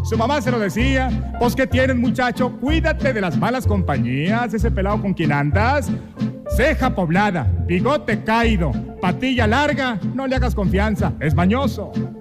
Su mamá se lo decía. Pues, ¿qué tienes, muchacho? Cuídate de las malas compañías. Ese pelado con quien andas, ceja poblada, bigote caído, patilla larga, no le hagas confianza, es mañoso.